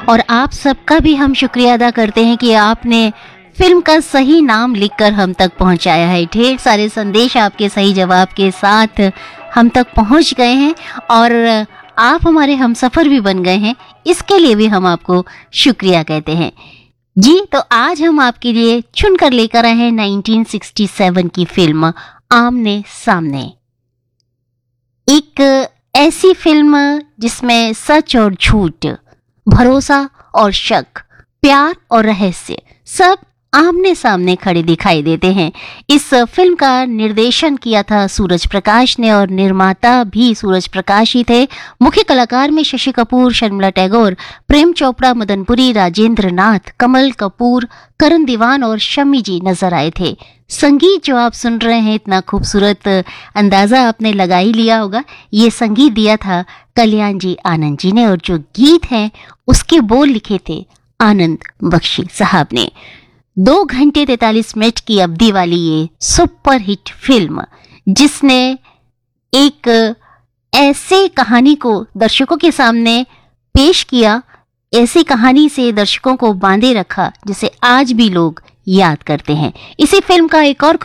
और आप सबका भी हम शुक्रिया अदा करते हैं कि आपने फिल्म का सही नाम लिखकर हम तक पहुंचाया है। ढेर सारे संदेश आपके सही जवाब के साथ हम तक पहुंच गए हैं और आप हमारे हमसफर भी बन गए हैं, इसके लिए भी हम आपको शुक्रिया कहते हैं जी। तो आज हम आपके लिए चुनकर लेकर आए हैं 1967 की फिल्म आमने सामने। एक ऐसी फिल्म जिसमें सच और झूठ, भरोसा और शक, प्यार और रहस्य सब आमने सामने खड़े दिखाई देते हैं। इस फिल्म का निर्देशन किया था सूरज प्रकाश ने और निर्माता भी सूरज प्रकाश ही थे। मुख्य कलाकार में शशि कपूर, शर्मिला टैगोर, प्रेम चोपड़ा, मदनपुरी, राजेंद्र नाथ, कमल कपूर, करण दीवान और शम्मी जी नजर आए थे। संगीत जो आप सुन रहे हैं, इतना खूबसूरत अंदाजा आपने लगा ही लिया होगा, ये संगीत दिया था कल्याण जी आनंद जी ने और जो गीत है उसके बोल लिखे थे आनंद बख्शी साहब ने। 2 घंटे 43 मिनट की अवधि वाली ये सुपर हिट फिल्म, जिसने एक ऐसे कहानी को दर्शकों के सामने पेश किया, ऐसी कहानी से दर्शकों को बांधे रखा जिसे आज भी लोग याद करते हैं। इसी फिल्म का एक और